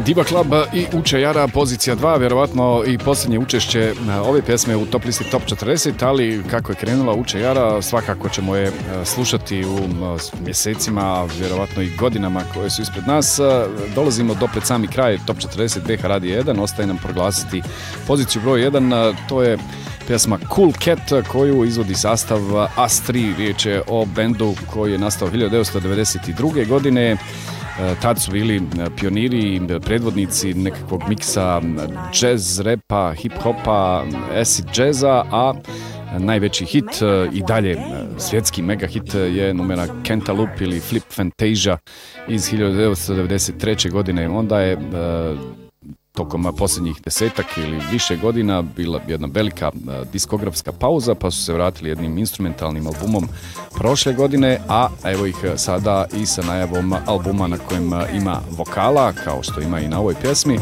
Diva Club i Uče Jara, pozicija 2, vjerovatno i posljednje učešće ove pjesme u top listi top 40, ali kako je krenula Uče Jara, svakako ćemo je slušati u mjesecima, vjerovatno i godinama koje su ispred nas. Dolazimo do pred sami kraj top 40 BH Radio 1, ostaje nam proglasiti poziciju broj 1, to je pjesma Cool Cat koju izvodi sastav As3, riječ je o bendu koji je nastao 1992. godine. Tad su bili pioniri, predvodnici nekakvog miksa jazz, repa, hip-hopa, acid jazza, a najveći hit i dalje svjetski mega hit je numera Cantaloupe ili Flip Fantasia iz 1993. godine. Onda je tokom posljednjih 10 ili više godina bila jedna velika diskografska pauza, pa su se vratili jednim instrumentalnim albumom prošle godine, a evo ih sada i sa najavom albuma na kojem ima vokala, kao što ima i na ovoj pjesmi.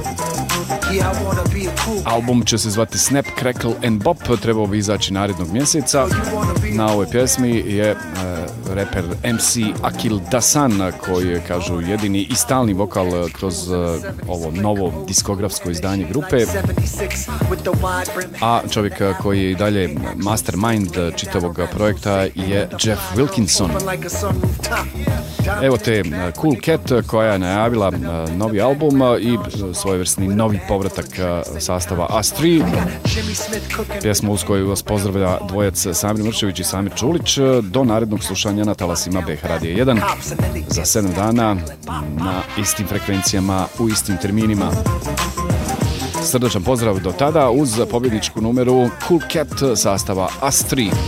Album će se zvati Snap, Crackle and Bop, trebao bi izaći narednog mjeseca. Na ovoj pjesmi je reper MC Akil Dasan, koji je, kažu, jedini i stalni vokal kroz ovo novo diskografsko izdanje grupe, a čovjek koji je i dalje mastermind čitavog projekta je Jeff Wilkinson. Evo te Cool Cat koja je najavila novi album i svojevrsni novi povratak sastava As3. Pjesma uz koju vas pozdravlja dvojac Samir Mršević i Samir Čulić do narednog slušanja na talasima BH Radio 1 za 7 dana na istim frekvencijama u istim terminima. Srdačan pozdrav do tada uz pobjedničku numeru Cool Cat sastava As3.